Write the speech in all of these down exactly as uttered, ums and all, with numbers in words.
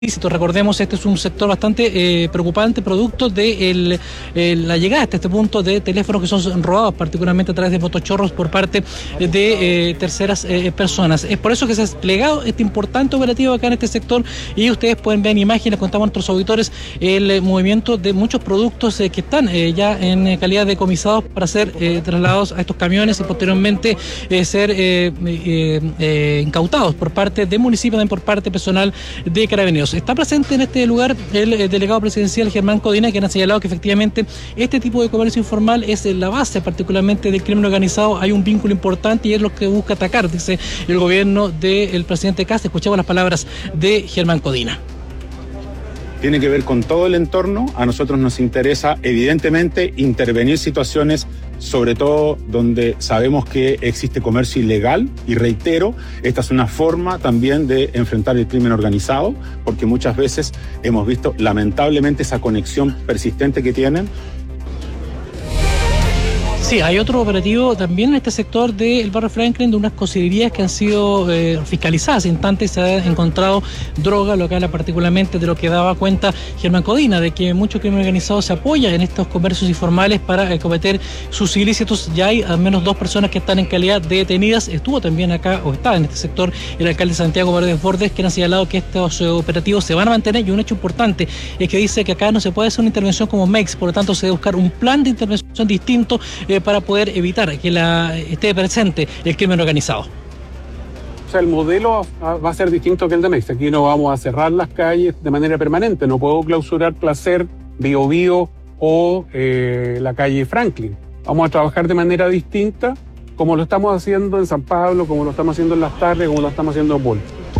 Recordemos, este es un sector bastante eh, preocupante, producto de el, eh, la llegada hasta este punto de teléfonos que son robados, particularmente a través de motochorros por parte de eh, terceras eh, personas. Es por eso que se ha desplegado este importante operativo acá en este sector, y ustedes pueden ver en imágenes, contamos a nuestros auditores, el eh, movimiento de muchos productos eh, que están eh, ya en eh, calidad de decomisados para ser eh, trasladados a estos camiones y posteriormente eh, ser eh, eh, eh, incautados por parte del municipio, también por parte personal de Carabineros. Está presente en este lugar el, el delegado presidencial Germán Codina, quien ha señalado que efectivamente este tipo de comercio informal es la base particularmente del crimen organizado. Hay un vínculo importante y es lo que busca atacar, dice el gobierno del presidente Kast. Escuchamos las palabras de Germán Codina. Tiene que ver con todo el entorno. A nosotros nos interesa, evidentemente, intervenir situaciones, sobre todo donde sabemos que existe comercio ilegal, y reitero, esta es una forma también de enfrentar el crimen organizado, porque muchas veces hemos visto lamentablemente esa conexión persistente que tienen. Sí, hay otro operativo también en este sector del barrio Franklin, de unas cocinerías que han sido eh, fiscalizadas. En tanto se ha encontrado droga, lo que habla particularmente de lo que daba cuenta Germán Codina, de que mucho crimen organizado se apoya en estos comercios informales para eh, cometer sus ilícitos. Ya hay al menos dos personas que están en calidad de detenidas. Estuvo también acá, o está en este sector, el alcalde de Santiago, Mario Desbordes, que han señalado que estos eh, operativos se van a mantener. Y un hecho importante es que dice que acá no se puede hacer una intervención como M E X, por lo tanto se debe buscar un plan de intervención distinto eh, para poder evitar que la, esté presente el crimen organizado. O sea, el modelo va a ser distinto que el de M E X. Aquí no vamos a cerrar las calles de manera permanente. No puedo clausurar Placer, Bio Bio o eh, la calle Franklin. Vamos a trabajar de manera distinta, como lo estamos haciendo en San Pablo, como lo estamos haciendo en Las Tardes, como lo estamos haciendo en Bol.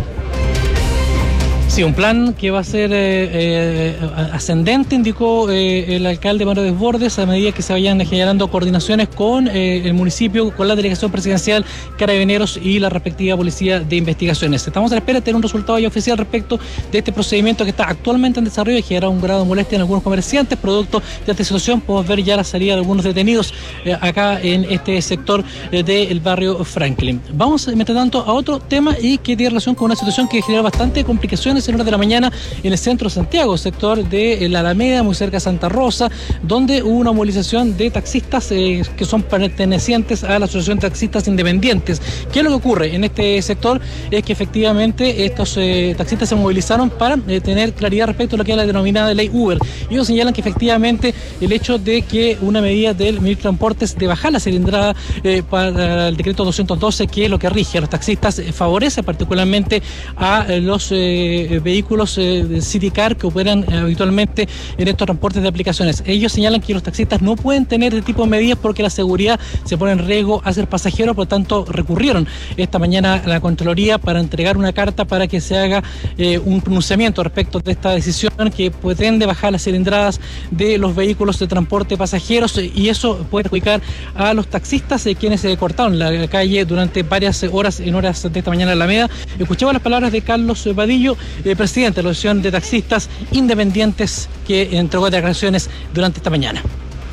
Sí, un plan que va a ser eh, eh, ascendente, indicó eh, el alcalde Mario Desbordes, a medida que se vayan generando coordinaciones con eh, el municipio, con la delegación presidencial, Carabineros y la respectiva policía de investigaciones. Estamos a la espera de tener un resultado ya oficial respecto de este procedimiento que está actualmente en desarrollo y genera un grado de molestia en algunos comerciantes. Producto de esta situación, podemos ver ya la salida de algunos detenidos eh, acá en este sector eh, del barrio Franklin. Vamos, mientras tanto, a otro tema y que tiene relación con una situación que genera bastante complicaciones en hora de la mañana en el centro de Santiago, sector de la Alameda, muy cerca de Santa Rosa, donde hubo una movilización de taxistas eh, que son pertenecientes a la Asociación de Taxistas Independientes. ¿Qué es lo que ocurre en este sector? Es que efectivamente estos eh, taxistas se movilizaron para eh, tener claridad respecto a lo que es la denominada ley Uber. Ellos señalan que efectivamente el hecho de que una medida del Ministerio de Transportes de bajar la cilindrada eh, para el decreto doscientos doce, que es lo que rige a los taxistas, eh, favorece particularmente a eh, los eh, vehículos eh, de City Car que operan eh, habitualmente en estos transportes de aplicaciones. Ellos señalan que los taxistas no pueden tener este tipo de medidas porque la seguridad se pone en riesgo hacia el pasajero, por lo tanto recurrieron esta mañana a la Contraloría para entregar una carta para que se haga eh, un pronunciamiento respecto de esta decisión que pretende bajar las cilindradas de los vehículos de transporte de pasajeros, eh, y eso puede perjudicar a los taxistas eh, quienes se cortaron la calle durante varias horas en horas de esta mañana en la Alameda. Escuchamos las palabras de Carlos Vadillo, Eh, presidente de la Asociación de Taxistas Independientes, que entregó declaraciones durante esta mañana.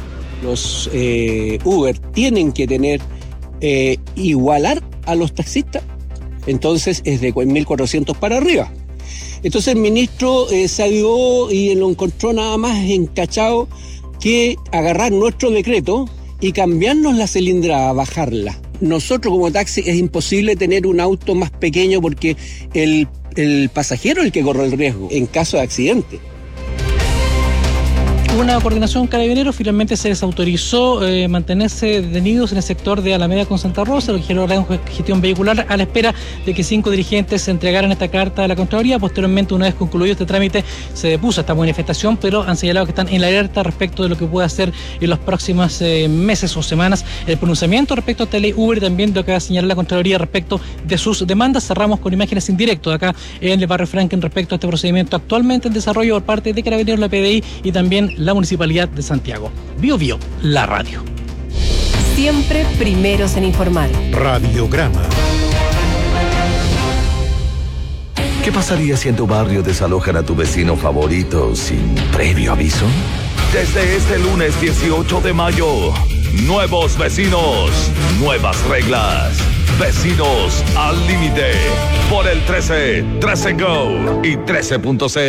Los eh, Uber tienen que tener, eh, igualar a los taxistas, entonces es de mil cuatrocientos para arriba. Entonces el ministro eh, salió y lo encontró nada más encachado que agarrar nuestro decreto y cambiarnos la cilindrada, bajarla. Nosotros como taxi es imposible tener un auto más pequeño porque el el pasajero es el que corre el riesgo en caso de accidente. Una coordinación Carabineros finalmente se les autorizó eh, mantenerse detenidos en el sector de Alameda con Santa Rosa, lo que generó gran gestión vehicular, a la espera de que cinco dirigentes se entregaran esta carta a la Contraloría. Posteriormente, una vez concluido este trámite, se depuso esta manifestación, pero han señalado que están en la alerta respecto de lo que puede hacer en los próximos eh, meses o semanas el pronunciamiento respecto a esta ley Uber y también lo que va a señalar la Contraloría respecto de sus demandas. Cerramos con imágenes en directo acá en el barrio Franklin respecto a este procedimiento actualmente en desarrollo por parte de Carabineros, la P D I y también la Municipalidad de Santiago. Bio Bio, la radio. Siempre primeros en informar. Radiograma. ¿Qué pasaría si en tu barrio desalojan a tu vecino favorito sin previo aviso? Desde este lunes dieciocho de mayo, nuevos vecinos, nuevas reglas. Vecinos al límite. Por el trece, trece Go y trece punto cero.